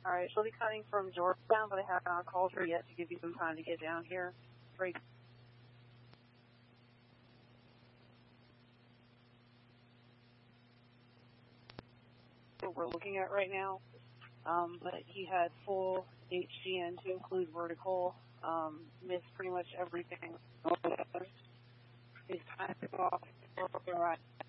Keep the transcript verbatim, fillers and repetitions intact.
All right, she'll be cutting from Georgetown, but I have not called her yet to give you some time to get down here. Break. What we're looking at right now, um, but he had full H G N to include vertical, um, missed pretty much everything. He's kind of off right